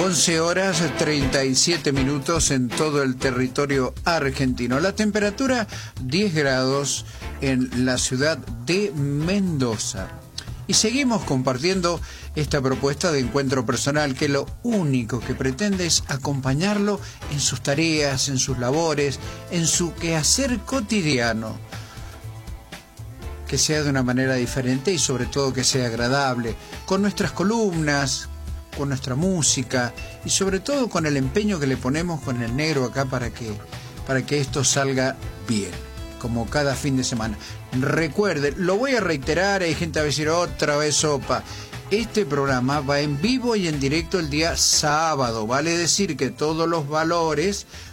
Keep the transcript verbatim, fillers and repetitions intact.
once horas treinta y siete minutos en todo el territorio argentino. La temperatura diez grados en la ciudad de Mendoza. Y seguimos compartiendo esta propuesta de encuentro personal que lo único que pretende es acompañarlo en sus tareas, en sus labores, en su quehacer cotidiano. Que sea de una manera diferente y sobre todo que sea agradable, con nuestras columnas, con nuestra música y sobre todo con el empeño que le ponemos con el negro acá para que, para que esto salga bien, como cada fin de semana. Recuerden, lo voy a reiterar, hay gente a decir otra vez sopa. Este programa va en vivo y en directo el día sábado, vale decir que todos los valores